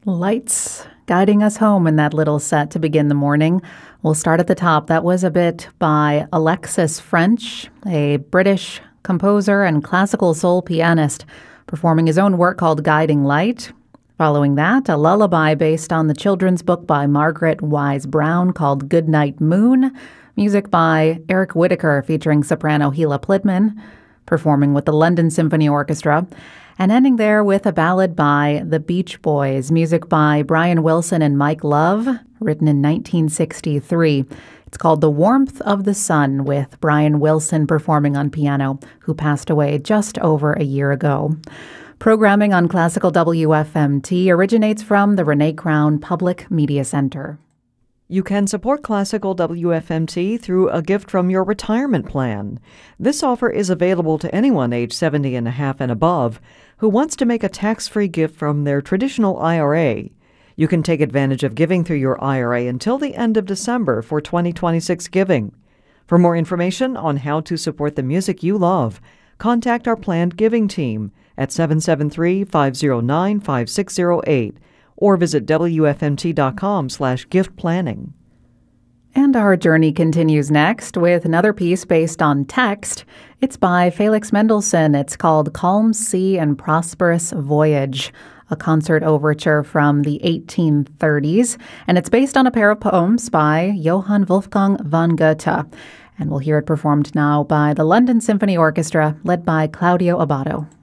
Lights guiding us home in that little set to begin the morning. We'll start at the top. That was a bit by Alexis French, a British composer and classical soul pianist, performing his own work called Guiding Light. Following that, a lullaby based on the children's book by Margaret Wise Brown called Goodnight Moon. Music by Eric Whitacre featuring soprano Gila Plidman, performing with the London Symphony Orchestra. And ending there with a ballad by the Beach Boys, music by Brian Wilson and Mike Love, written in 1963. It's called The Warmth of the Sun, with Brian Wilson performing on piano, who passed away just over a year ago. Programming on Classical WFMT originates from the Renee Crown Public Media Center. You can support Classical WFMT through a gift from your retirement plan. This offer is available to anyone age 70 and a half and above who wants to make a tax-free gift from their traditional IRA. You can take advantage of giving through your IRA until the end of December for 2026 giving. For more information on how to support the music you love, contact our planned giving team at 773-509-5608. or visit WFMT.com/gift planning. And our journey continues next with another piece based on text. It's by Felix Mendelssohn. It's called Calm Sea and Prosperous Voyage, a concert overture from the 1830s. And it's based on a pair of poems by Johann Wolfgang von Goethe. And we'll hear it performed now by the London Symphony Orchestra, led by Claudio Abbado.